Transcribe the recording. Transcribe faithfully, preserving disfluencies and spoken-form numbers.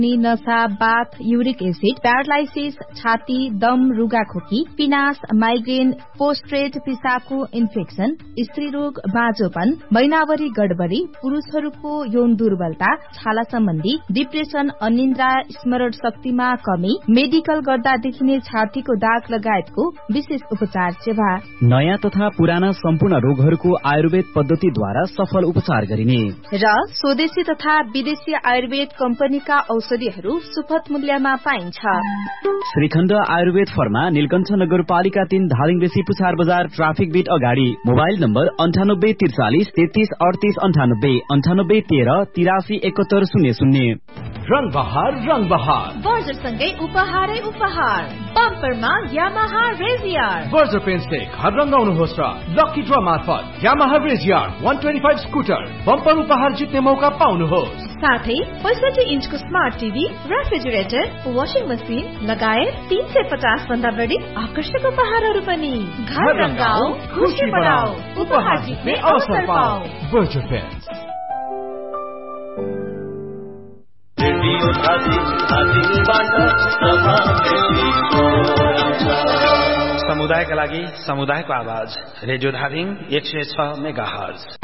नशा, बाथ, uric acid, paralysis, छाती, दम, रुगाखोकी, पिनास, माइग्रेन, पोस्ट्रेट, पिसाबको इन्फेक्सन, स्त्री रोग, बाँझोपन, महिनावरी गडबडी, पुरूषहरूको यौन दुर्बलता, छाला सम्बन्धी, डिप्रेसन, अनिन्द्रा, स्मरण शक्तिमा कमी, मेडिकल गर्दा देखिने छातीको दाग लगायतको विशेष उपचार सेवा। नयाँ तथा पुराना सम्पूर्ण रोगहरूको आयुर्वेद पद्धतिद्वारा सफल उपचार गरिने र स्वदेशी तथा विदेशी आयुर्वेद कम्पनीका औषधिहरू सुपथ मूल्यमा पाइन्छ। श्रीखण्ड आयुर्वेद फर्मा, नीलकण्ठ नगरपालिका तीन, धादिङ बेसी, पुछार बजार, ट्राफिक बीट अगाडि। मोबाइल नम्बर अन्ठानब्बे त्रिचालिस तेत्तीस अडतीस अन्ठानब्बे अन्ठानब्बे तेह्र तिरासी एकहत्तर शून्य शून्य। रंग बहार रंग बहार बर्जरसँगै उपहारै उपहार। बम्परमा यामाहा रेजियर। बर्जर पेन्टले घर रंगाउनुहोस् र लकी ड्र मार्फत यामाहा रेजियर एक सय पच्चीस स्कुटर बम्पर उपहार जित्ने मौका पाउनुहोस्। साथै पैंसठी इन्चको smart TV, refrigerator, washing machine लगायत तीन सय पचास भन्दा बढी आकर्षक उपहारहरू पनि। घर रंगाऊ, खुशी बढाऊ, उपहार जित्ने अवसर पाऊ। Berger pant. समुदायका लागि समुदायको आवाज रेडियो धादिङ एक सय छ मेगा हर्ज।